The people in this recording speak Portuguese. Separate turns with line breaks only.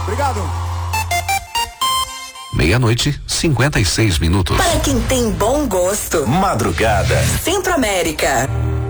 Obrigado.
00:56.
Para quem tem bom gosto.
Madrugada.
Centro América.